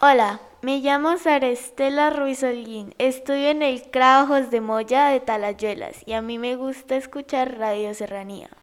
Hola, me llamo Sara Estela Ruiz Holguín. Estudio en el CRA Ojos de Moya de Talayuelas y a mí me gusta escuchar Radio Serranía.